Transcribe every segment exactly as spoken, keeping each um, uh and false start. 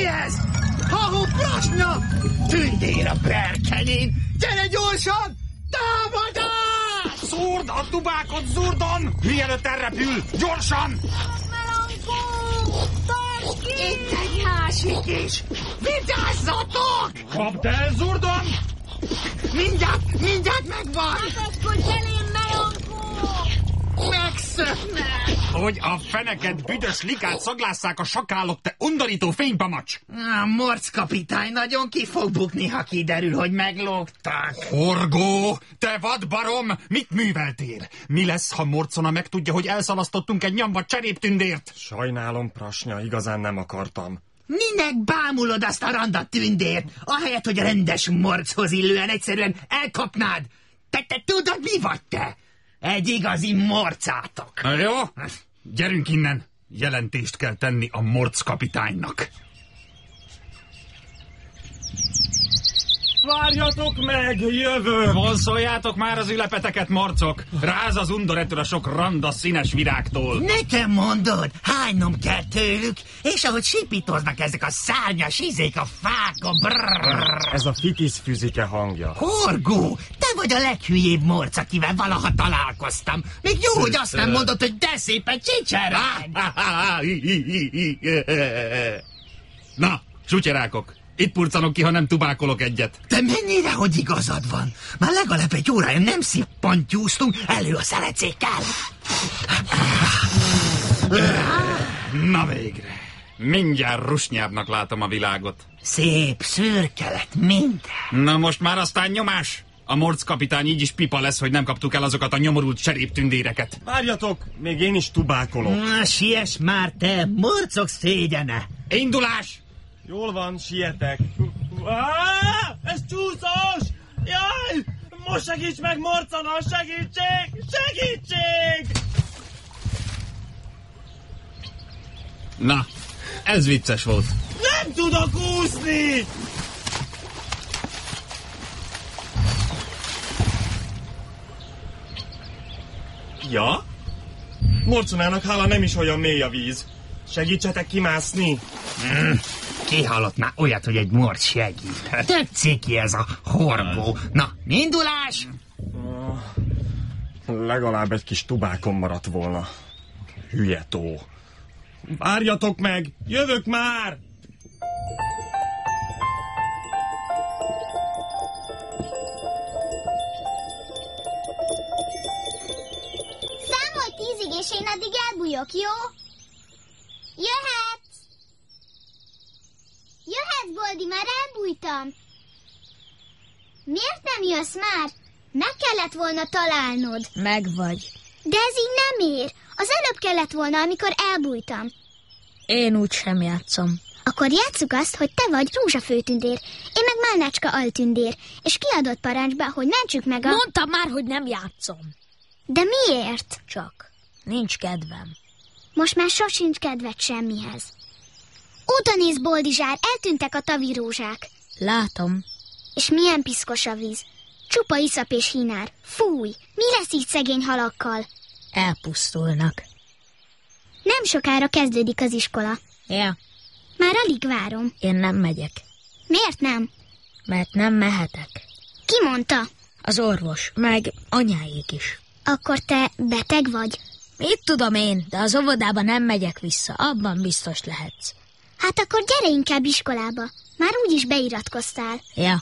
ez? Ha-hó, Prasnya! Tündér a berkenén! Gyere gyorsan! Támadás! Szúrd a tubákot, Zurdon! Mielőtt elrepül! Gyorsan! Tartsd ki! Itt egy másik is! Vigyázzatok! Kapd el, Zurdon! Mindjárt, mindjárt megvan! Akaszkodj elém, melonkó! Megszöknek! Hogy a feneket, büdös likát szaglásszák a sakálok, te undorító fénypamacs! A morc kapitány nagyon ki fog bukni, ha kiderül, hogy meglógtak. Horgó, te vadbarom, mit műveltél? Mi lesz, ha Morcona megtudja, hogy elszalasztottunk egy nyomvat cseréptündért? Sajnálom, Prasnya, igazán nem akartam. Minek bámulod azt a randa tündért, ahelyett, hogy rendes morchoz illően egyszerűen elkapnád? Te, te tudod, mi vagy te? Egy igazi morcátok. Jó, gyerünk innen. Jelentést kell tenni a morc kapitánynak. Várjatok meg, jövök! Vonszoljátok már az ülepeteket, morcok! Ráz az undor ettől a sok randa színes virágtól! Nekem mondod, hánynom kell tőlük, és ahogy sipítoznak ezek a szárnyas izék a fákon, brrrr. Ez a fitisz füzike hangja. Horgó, te vagy a leghülyébb morc, akivel valaha találkoztam. Még jó, hogy azt nem mondod, hogy de szépen csicserány. Na, sutyerákok! Itt purcanok ki, ha nem tubákolok egyet. De mennyire, hogy igazad van? Már legalább egy órája nem szippantyúztunk, elő a szelecékkel. Na végre. Mindjárt rusnyábbnak látom a világot. Szép, szürke lett minden. Na most már aztán nyomás. A morc kapitány így is pipa lesz, hogy nem kaptuk el azokat a nyomorult cseréptündéreket. Várjatok, még én is tubákolok. Na, siess már te, morcok szégyene. Indulás! Jól van, sietek. Á, ez csúszós! Jaj! Most segíts meg, Morcona! Segítség! Segítség! Na, ez vicces volt. Nem tudok úszni! Ja? Morconának hála nem is olyan mély a víz. Segítsetek kimászni? Mm. Ki hallott már olyat, hogy egy morc segít? Tetszik ki ez a horgó. Na, indulás! Legalább egy kis tubákom maradt volna. Hülye tó. Várjatok meg! Jövök már! Számolj tízig, és én addig elbújok, jó? Jöhetsz! Jöhetsz, Boldi, már elbújtam. Miért nem jössz már? Meg kellett volna találnod. Megvagy. De ez így nem ér. Az előbb kellett volna, amikor elbújtam. Én úgy sem játszom. Akkor játsszuk azt, hogy te vagy Rózsafőtündér, én meg Málnácska altündér, és kiadott parancsba, hogy mentsük meg a... Mondtam már, hogy nem játszom. De miért? Csak nincs kedvem. Most már sosincs kedved semmihez. Oda néz, Boldizsár, eltűntek a tavirózsák. Látom. És milyen piszkos a víz. Csupa iszap és hínár. Fúj, mi lesz így szegény halakkal? Elpusztulnak. Nem sokára kezdődik az iskola. Ja. Már alig várom. Én nem megyek. Miért nem? Mert nem mehetek. Ki mondta? Az orvos, meg anyáék is. Akkor te beteg vagy? Mit tudom én, de az óvodába nem megyek vissza, abban biztos lehetsz. Hát akkor gyere inkább iskolába. Már úgyis beiratkoztál. Ja.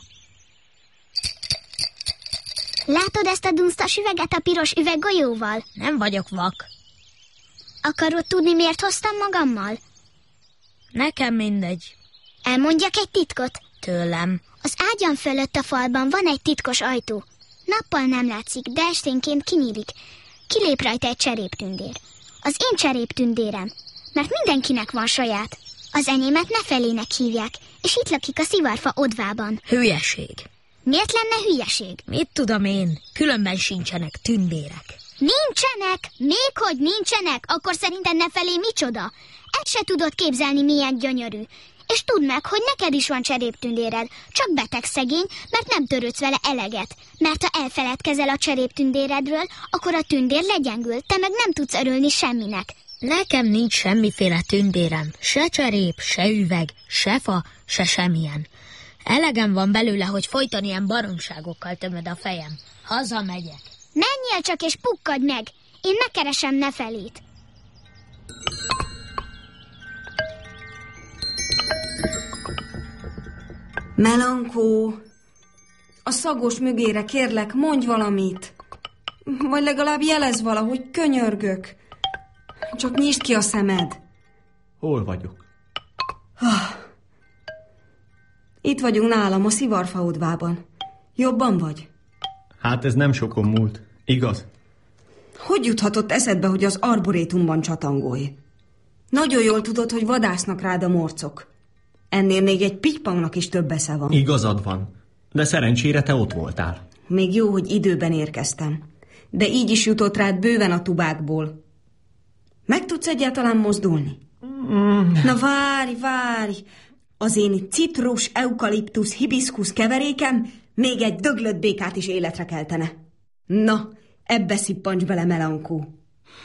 Látod ezt a dunsztas üveget a piros üveggolyóval? Nem vagyok vak. Akarod tudni, miért hoztam magammal? Nekem mindegy. Elmondjak egy titkot? Tőlem. Az ágyam fölött a falban van egy titkos ajtó. Nappal nem látszik, de esténként kinyílik. Kilép rajta egy cseréptündér. Az én cseréptündérem. Mert mindenkinek van saját. Az enyémet Nefelének hívják, és itt lakik a szivarfa odvában. Hülyeség. Miért lenne hülyeség? Mit tudom én, különben sincsenek tündérek. Nincsenek? Még hogy nincsenek? Akkor szerinted Nefelé micsoda? Ezt se tudod képzelni, milyen gyönyörű. És tudd meg, hogy neked is van cseréptündéred, csak beteg szegény, mert nem törődsz vele eleget. Mert ha elfeledkezel a cseréptündéredről, akkor a tündér legyengül, te meg nem tudsz örülni semminek. Nekem nincs semmiféle tündérem, se cserép, se üveg, se fa, se semmilyen. Elegem van belőle, hogy folyton ilyen baromságokkal tömöd a fejem. Hazamegyek. Menjél csak és pukkadj meg! Én megkeresem Nefelét. Melankó, a szagos mögére kérlek, mondj valamit. Vagy legalább jelezz valahogy, könyörgök. Csak nyisd ki a szemed. Hol vagyok? Itt vagyunk nálam, a szivarfa odvában. Jobban vagy? Hát ez nem sokon múlt, igaz? Hogy juthatott eszedbe, hogy az arborétumban csatangolj? Nagyon jól tudod, hogy vadásznak rád a morcok. Ennél még egy pitypangnak is több esze van. Igazad van, de szerencsére te ott voltál. Még jó, hogy időben érkeztem. De így is jutott rád bőven a tubákból. Meg tudsz egyáltalán mozdulni? Mm. Na várj, várj! Az én citrus, eukaliptusz, hibiszkusz keverékem még egy döglött békát is életre keltene. Na, ebbe szippancs bele, Melankó.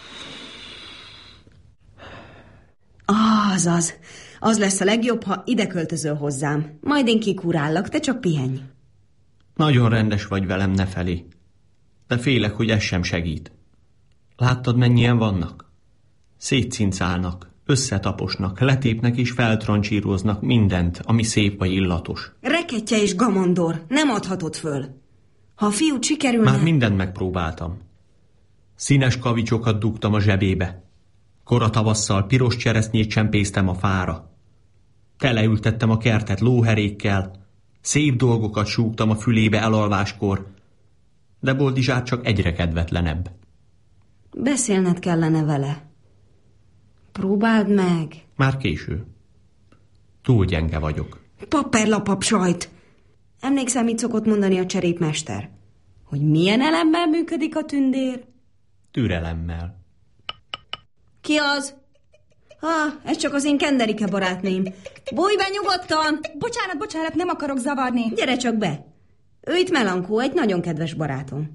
Azaz, az lesz a legjobb, ha ide költözöl hozzám. Majd én kikúrállak, te csak pihenj. Nagyon rendes vagy velem, Nefelé. De félek, hogy ez sem segít. Láttad, mennyien vannak? Szétcincálnak, összetaposnak, letépnek és feltrancsíroznak mindent, ami szép vagy illatos. Reketje és gamondor, nem adhatod föl. Ha a fiút sikerülne... Már mindent megpróbáltam. Színes kavicsokat dugtam a zsebébe. Kora tavasszal piros cseresznyét csempésztem a fára. Teleültettem a kertet lóherékkel, szép dolgokat súgtam a fülébe elalváskor, de Boldizsár csak egyre kedvetlenebb. Beszélned kellene vele. Próbáld meg. Már késő. Túl gyenge vagyok. Paperlapap sajt! Emlékszem, mit szokott mondani a cserépmester? Hogy milyen elemmel működik a tündér? Türelemmel. Ki az? Ah, ez csak az én Kenderike barátném. Bújj be nyugodtan! Bocsánat, bocsánat, nem akarok zavarni. Gyere csak be. Ő itt Melankó, egy nagyon kedves barátom.